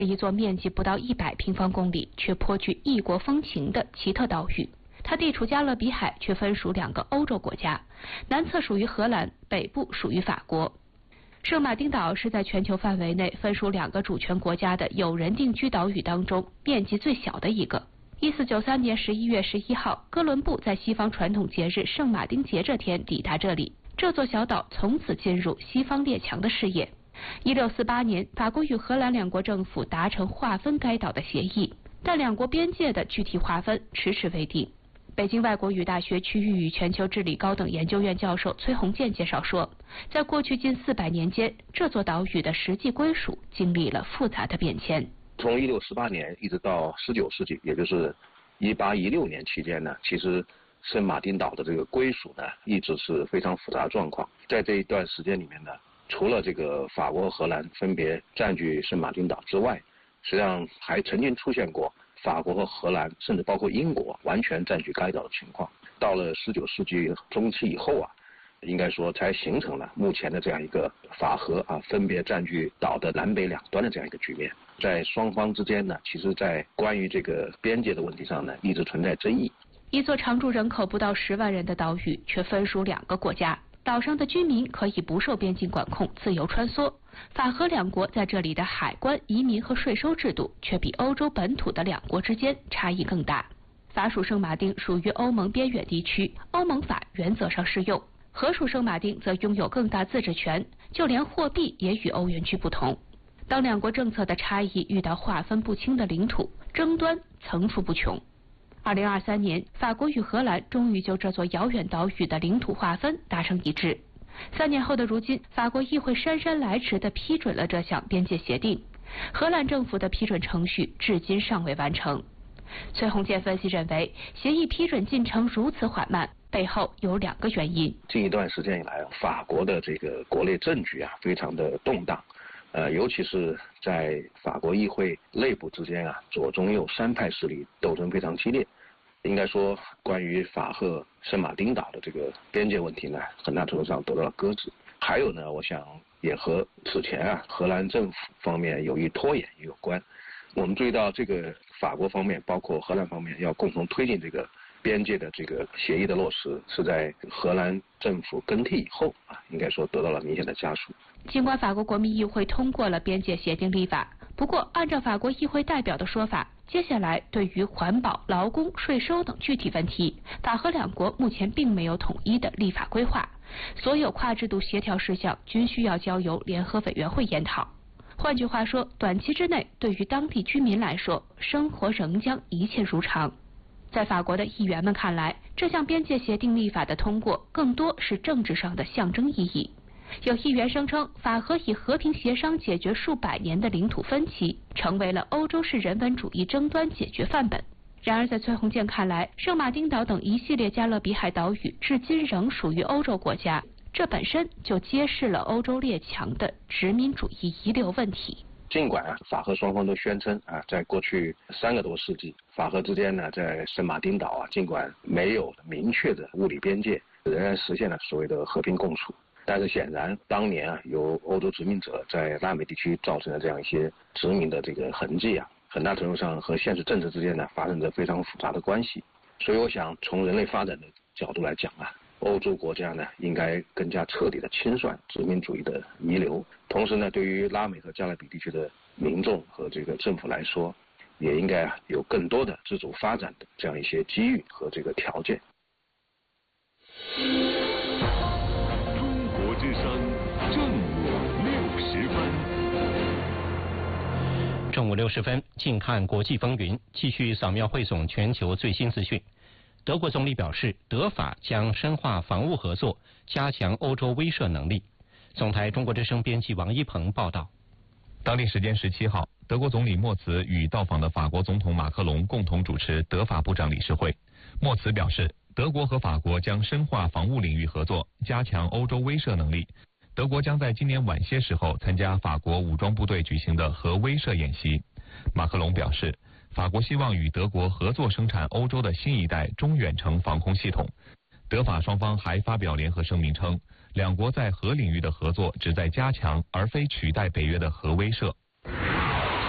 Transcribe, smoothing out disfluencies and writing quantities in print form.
是一座面积不到100平方公里却颇具异国风情的奇特岛屿。它地处加勒比海，却分属2个欧洲国家，南侧属于荷兰，北部属于法国。圣马丁岛是在全球范围内分属2个主权国家的有人定居岛屿当中面积最小的一个。1493年11月11号，哥伦布在西方传统节日圣马丁节这天抵达这里，这座小岛从此进入西方列强的视野。1648年，法国与荷兰2国政府达成划分该岛的协议，但2国边界的具体划分迟迟未定。北京外国语大学区域与全球治理高等研究院教授崔洪建介绍说，在过去近400年间，这座岛屿的实际归属经历了复杂的变迁。 从1618年一直到19世纪，也就是1816年期间呢，其实圣马丁岛的这个归属呢，一直是非常复杂的状况。在这一段时间里面呢，除了这个法国和荷兰分别占据圣马丁岛之外，实际上还曾经出现过法国和荷兰，甚至包括英国完全占据该岛的情况。到了19世纪中期以后啊，应该说才形成了目前的这样一个法荷分别占据岛的南北2端的这样一个局面。在双方之间呢，其实在关于这个边界的问题上呢，一直存在争议。 一座常住人口不到10万人的岛屿，却分属2个国家。岛上的居民可以不受边境管控，自由穿梭。法荷2国在这里的海关、移民和税收制度却比欧洲本土的2国之间差异更大。法属圣马丁属于欧盟边远地区，欧盟法原则上适用；荷属圣马丁则拥有更大自治权，就连货币也与欧元区不同。当2国政策的差异遇到划分不清的领土，争端层出不穷。2023年，法国与荷兰终于就这座遥远岛屿的领土划分达成一致。3年后的如今，法国议会姗姗来迟地批准了这项边界协定，荷兰政府的批准程序至今尚未完成。崔洪建分析认为，协议批准进程如此缓慢，背后有2个原因。 近一段时间以来，法国的这个国内政局非常的动荡，尤其是在法国议会内部之间左中右3派势力斗争非常激烈。应该说，关于法荷圣马丁岛的这个边界问题呢，很大程度上得到了搁置。还有呢，我想也和此前荷兰政府方面有意拖延也有关。我们注意到，这个法国方面包括荷兰方面要共同推进这个边界的这个协议的落实，是在荷兰政府更替以后应该说得到了明显的加速。 尽管法国国民议会通过了边界协定立法，不过按照法国议会代表的说法，接下来对于环保、劳工、税收等具体问题，法荷2国目前并没有统一的立法规划，所有跨制度协调事项均需要交由联合委员会研讨。换句话说，短期之内对于当地居民来说，生活仍将一切如常。在法国的议员们看来，这项边界协定立法的通过更多是政治上的象征意义。有议员声称，法荷以和平协商解决数百年的领土分歧，成为了欧洲式人文主义争端解决范本。然而在崔洪建看来，圣马丁岛等一系列加勒比海岛屿至今仍属于欧洲国家，这本身就揭示了欧洲列强的殖民主义遗留问题。 尽管法荷双方都宣称在过去3个多世纪，法荷之间呢，在圣马丁岛尽管没有明确的物理边界，仍然实现了所谓的和平共处。但是显然，当年由欧洲殖民者在拉美地区造成的这样一些殖民的这个痕迹很大程度上和现实政治之间呢发生着非常复杂的关系。所以我想，从人类发展的角度来讲欧洲国家呢应该更加彻底的清算殖民主义的遗留。同时呢，对于拉美和加勒比地区的民众和这个政府来说，也应该有更多的自主发展的这样一些机遇和这个条件。 之声正午60分。 正午60分，近看国际风云，继续扫描汇总全球最新资讯。德国总理表示，德法将深化防务合作，加强欧洲威慑能力。总台中国之声编辑王一鹏报道。 当地时间17号，德国总理莫茨与到访的法国总统马克龙共同主持德法部长理事会。莫茨表示，德国和法国将深化防务领域合作，加强欧洲威慑能力。德国将在今年晚些时候参加法国武装部队举行的核威慑演习。马克龙表示，法国希望与德国合作生产欧洲的新一代中远程防空系统。德法双方还发表联合声明称，两国在核领域的合作旨在加强而非取代北约的核威慑。